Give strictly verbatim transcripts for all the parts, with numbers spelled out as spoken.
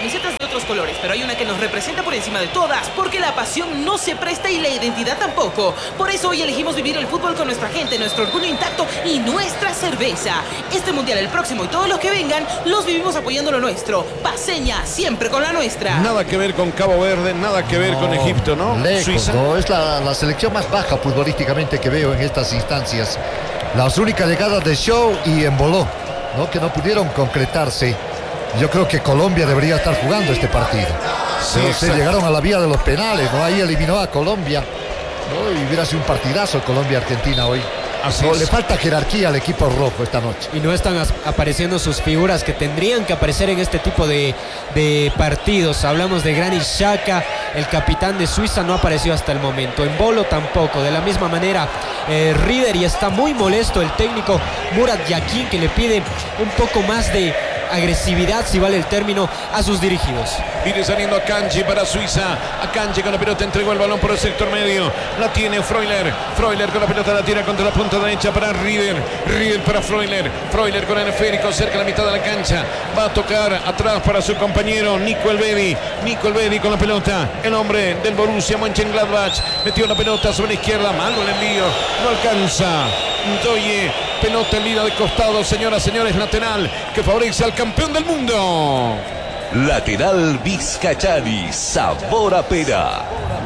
camisetas de otros colores, pero hay una que nos representa por encima de todas, porque la pasión no se presta y la identidad tampoco. Por eso hoy elegimos vivir el fútbol con nuestra gente, nuestro orgullo intacto y nuestra cerveza. Este mundial, el próximo y todos los que vengan, los vivimos apoyando lo nuestro. Paceña, siempre con la nuestra. Nada que ver con Cabo Verde, nada que ver no, con Egipto, ¿no? Lejos, Suiza. No, es la, la selección más baja futbolísticamente que veo en estas instancias. Las únicas llegadas de Show y Emboló, ¿no? Que no pudieron concretarse. Yo creo que Colombia debería estar jugando este partido. Sí, no sé, llegaron a la vía de los penales, ¿no? Ahí eliminó a Colombia, ¿no? Y hubiera sido un partidazo Colombia-Argentina hoy. Así no, es. Le falta jerarquía al equipo rojo esta noche. Y no están apareciendo sus figuras que tendrían que aparecer en este tipo de, de partidos. Hablamos de Granit Xhaka, el capitán de Suiza no apareció hasta el momento. Embolo tampoco. De la misma manera, eh, Rieder, y está muy molesto el técnico Murat Yakin, que le pide un poco más de agresividad, si vale el término, a sus dirigidos. Viene saliendo Akanji para Suiza. Akanji con la pelota, entregó el balón por el sector medio. La tiene Freuler. Freuler con la pelota, la tira contra la punta derecha para Rieder. Rieder para Freuler. Freuler con el esférico cerca de la mitad de la cancha. Va a tocar atrás para su compañero Nico Elvedi. Nico Elvedi con la pelota. El hombre del Borussia Mönchengladbach. Metió la pelota sobre la izquierda. Malo el envío. No alcanza. Ndoye. Pelota en línea de costado, señoras, señores, lateral que favorece al campeón del mundo. Lateral Vizcachani, sabor a pera.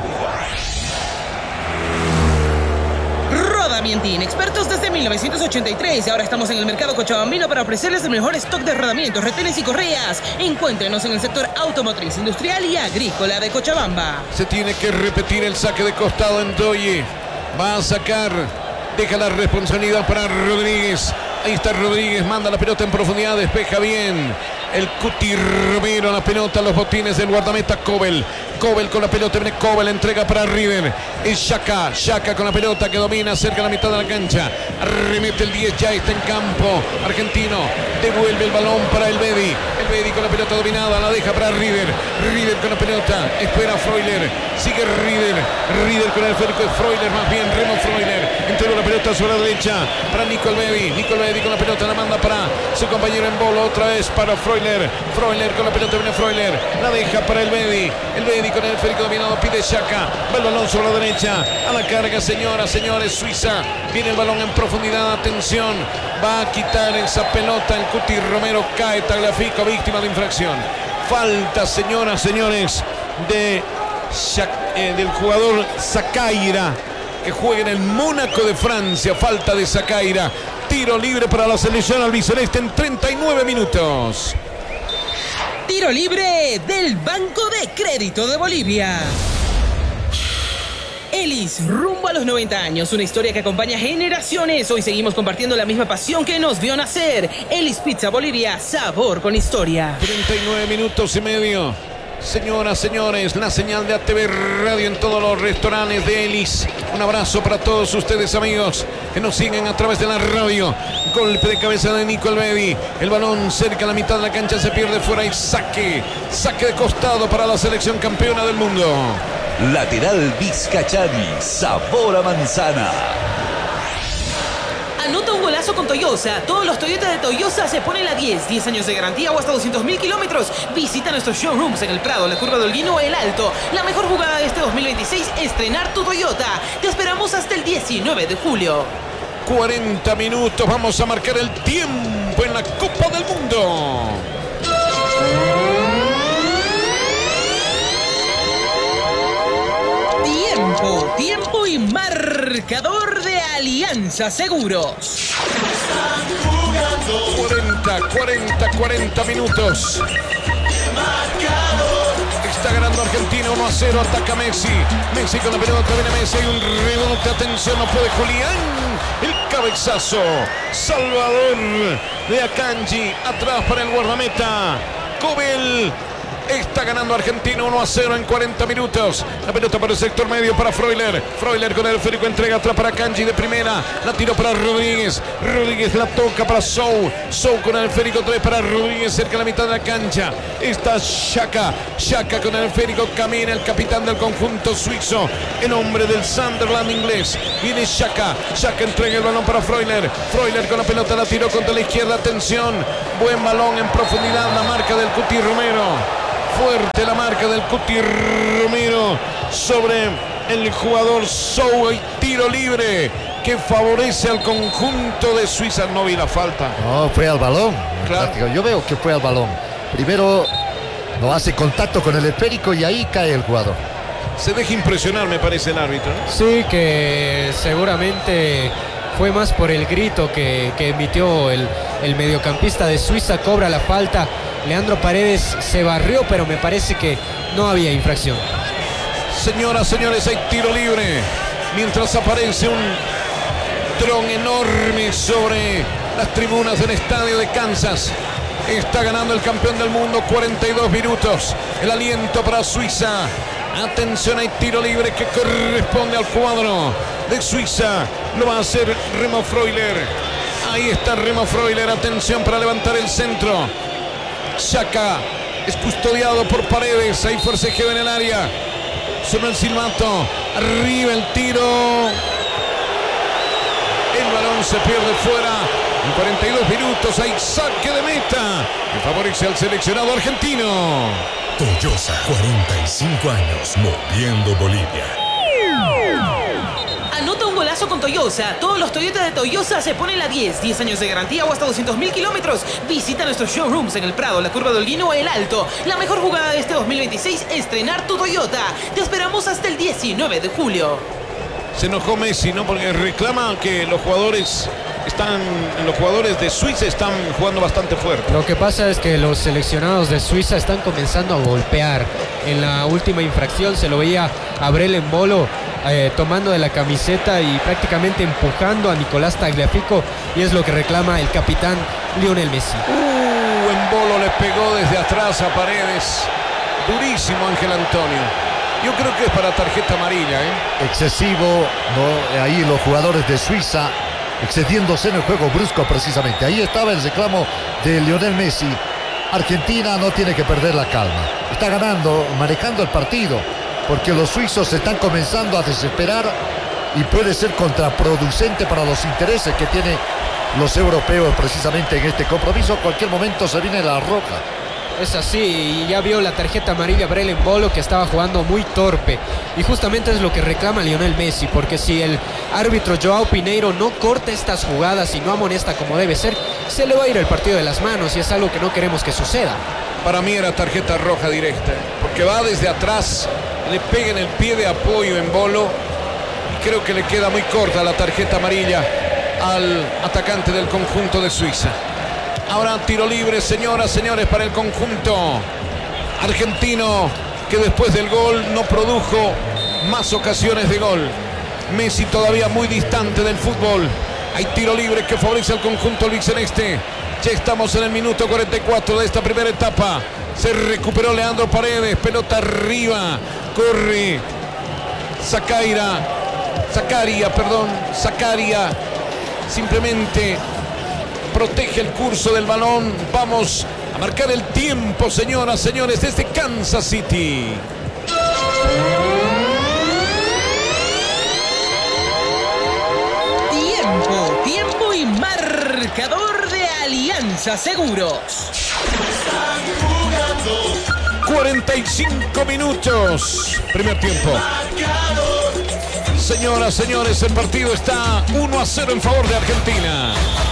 Rodamientín, expertos desde mil novecientos ochenta y tres. Ahora estamos en el mercado cochabambino para ofrecerles el mejor stock de rodamientos, retenes y correas. Encuéntrenos en el sector automotriz, industrial y agrícola de Cochabamba. Se tiene que repetir el saque de costado en Ndoye. Va a sacar. Deja la responsabilidad para Rodríguez. Ahí está Rodríguez, manda la pelota en profundidad, despeja bien. El Cuti Romero, la pelota, los botines del guardameta Kobel. Kobel con la pelota, viene Kobel, entrega para Rieder. Es Xhaka, Xhaka con la pelota que domina cerca de la mitad de la cancha. Arremete el diez, ya está en campo. Argentino, devuelve el balón para Elvedi. Elvedi con la pelota dominada, la deja para Rieder. Rieder con la pelota, espera Freuler. Sigue Rieder. Rieder con el esférico de Freuler, más bien Remo Freuler. Entrega la pelota sobre la derecha para Nico Elvedi. Nico Elvedi con la pelota, la manda para su compañero Embolo, otra vez para Freuler. Freuler con la pelota, viene Freuler. La deja para Elvedi. Elvedi con el esférico dominado, pide Xhaka. Va el balón sobre la derecha. A la carga, señoras, señores, Suiza. Viene el balón en profundidad, atención. Va a quitar esa pelota. El Cuti Romero cae, Tagliafico, víctima de infracción. Falta, señoras, señores, de eh, del jugador Zakaira, que juega en el Mónaco de Francia. Falta de Zakaira. Tiro libre para la selección albiceleste en treinta y nueve minutos. Tiro libre del Banco de Crédito de Bolivia. Elis, rumbo a los noventa años, una historia que acompaña generaciones. Hoy seguimos compartiendo la misma pasión que nos vio nacer. Elis Pizza Bolivia, sabor con historia. treinta y nueve minutos y medio. Señoras, señores, la señal de A T V Radio en todos los restaurantes de Elis. Un abrazo para todos ustedes, amigos, que nos siguen a través de la radio. Golpe de cabeza de Nico Elvedi. El balón cerca a la mitad de la cancha, se pierde fuera y saque. Saque de costado para la selección campeona del mundo. Lateral Vizcachani, sabor a manzana. Anota un golazo con Toyosa. Todos los Toyota de Toyosa se ponen la diez. diez años de garantía o hasta doscientos mil kilómetros. Visita nuestros showrooms en El Prado, la Curva de Holguín o El Alto. La mejor jugada de este dos mil veintiséis, estrenar tu Toyota. Te esperamos hasta el diecinueve de julio. cuarenta minutos, vamos a marcar el tiempo en la Copa del Mundo. Tiempo, tiempo y marcador de Alianza Seguros. cuarenta, cuarenta, cuarenta minutos. Está ganando Argentina uno a cero, ataca Messi. Messi con la pelota, viene Messi, hay un rebote, atención, no puede Julián. El cabezazo, Salvador de Akanji, atrás para el guardameta Kobel. Está ganando Argentina uno a cero en cuarenta minutos. La pelota para el sector medio para Freuler. Freuler con el esférico, entrega atrás para Akanji de primera. La tiró para Rodríguez. Rodríguez la toca para Sou. Sou con el esférico otra vez para Rodríguez cerca de la mitad de la cancha. Está Xhaka. Xhaka con el esférico, camina el capitán del conjunto suizo, el hombre del Sunderland inglés. Viene Xhaka. Xhaka entrega el balón para Freuler. Freuler con la pelota, la tiró contra la izquierda. Atención. Buen balón en profundidad. La marca del Cuti Romero. Fuerte la marca del Cuti Romero sobre el jugador Sou. Y tiro libre que favorece al conjunto de Suiza. No vi la falta. No, fue al balón. Claro. Yo veo que fue al balón. Primero no hace contacto con el esférico y ahí cae el jugador. Se deja impresionar, me parece, el árbitro, ¿no? Sí, que seguramente fue más por el grito que, que emitió el, el mediocampista de Suiza. Cobra la falta. Leandro Paredes se barrió, pero me parece que no había infracción. Señoras, señores, hay tiro libre. Mientras aparece un dron enorme sobre las tribunas del estadio de Kansas. Está ganando el campeón del mundo, cuarenta y dos minutos. El aliento para Suiza. Atención, hay tiro libre que corresponde al cuadro de Suiza. Lo va a hacer Remo Freuler. Ahí está Remo Freuler. Atención para levantar el centro. Xhaka es custodiado por Paredes. Hay forcejeo en el área. Sonó el silbato. Arriba el tiro. El balón se pierde fuera. En cuarenta y dos minutos hay saque de meta que favorece al seleccionado argentino. Toyosa, cuarenta y cinco años moviendo Bolivia. Anota un golazo con Toyosa. Todos los Toyota de Toyosa se ponen la diez. diez años de garantía o hasta doscientos mil kilómetros. Visita nuestros showrooms en El Prado, la Curva de Holguín o El Alto. La mejor jugada de este dos mil veintiséis es estrenar tu Toyota. Te esperamos hasta el diecinueve de julio. Se enojó Messi, ¿no? Porque reclama que los jugadores están, los jugadores de Suiza están jugando bastante fuerte. Lo que pasa es que los seleccionados de Suiza están comenzando a golpear. En la última infracción se lo veía a Brel Embolo eh, tomando de la camiseta y prácticamente empujando a Nicolás Tagliafico, y es lo que reclama el capitán Lionel Messi. Uh, Embolo le pegó desde atrás a Paredes. Durísimo Ángel Antonio. Yo creo que es para tarjeta amarilla, ¿eh? Excesivo, ¿no? Ahí los jugadores de Suiza excediéndose en el juego brusco precisamente. Ahí estaba el reclamo de Lionel Messi. Argentina no tiene que perder la calma. Está ganando, manejando el partido, porque los suizos se están comenzando a desesperar y puede ser contraproducente para los intereses que tienen los europeos precisamente en este compromiso. En cualquier momento se viene la roja. Es así, y ya vio la tarjeta amarilla a Brel Embolo, que estaba jugando muy torpe, y justamente es lo que reclama Lionel Messi, porque si el árbitro Joao Pineiro no corta estas jugadas y no amonesta como debe ser, se le va a ir el partido de las manos, y es algo que no queremos que suceda. Para mí era tarjeta roja directa, porque va desde atrás, le pega en el pie de apoyo Embolo, y creo que le queda muy corta la tarjeta amarilla al atacante del conjunto de Suiza. Ahora tiro libre, señoras, señores, para el conjunto argentino, que después del gol no produjo más ocasiones de gol. Messi todavía muy distante del fútbol. Hay tiro libre que favorece al conjunto albiceleste. Ya estamos en el minuto cuarenta y cuatro de esta primera etapa. Se recuperó Leandro Paredes, pelota arriba, corre Zacaria, Zacaria, perdón, Zacaria, simplemente protege el curso del balón. Vamos a marcar el tiempo, señoras, señores, desde Kansas City. Tiempo, tiempo y marcador de Alianza Seguros. cuarenta y cinco minutos, primer tiempo. Señoras, señores, el partido está uno a cero en favor de Argentina.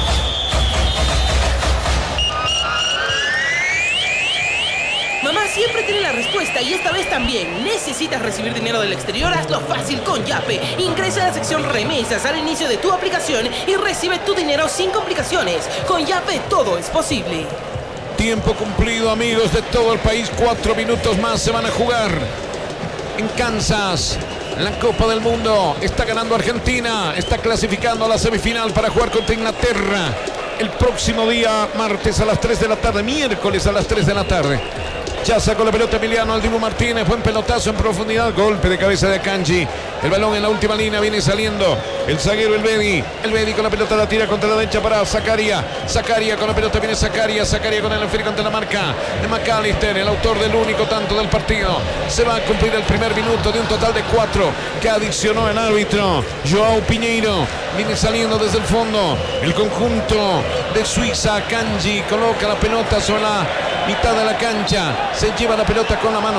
Mamá siempre tiene la respuesta y esta vez también. ¿Necesitas recibir dinero del exterior? Hazlo fácil con Yape. Ingresa a la sección remesas al inicio de tu aplicación y recibe tu dinero sin complicaciones. Con Yape todo es posible. Tiempo cumplido, amigos de todo el país. Cuatro minutos más se van a jugar en Kansas. La Copa del Mundo está ganando Argentina. Está clasificando a la semifinal para jugar contra Inglaterra el próximo día, martes a las tres de la tarde, miércoles a las tres de la tarde. Ya sacó la pelota Emiliano al Dibu Martínez. Buen pelotazo en profundidad. Golpe de cabeza de Akanji. El balón en la última línea. Viene saliendo el zaguero Elvedi. Elvedi con la pelota la tira contra la derecha para Zacaria. Zacaria con la pelota. Viene Zacaria. Zacaria con el enfield contra la marca de McAllister, el autor del único tanto del partido. Se va a cumplir el primer minuto de un total de cuatro que adicionó el árbitro Joao Pineiro. Viene saliendo desde el fondo el conjunto de Suiza. Akanji coloca la pelota sobre la mitad de la cancha, se lleva la pelota con la mano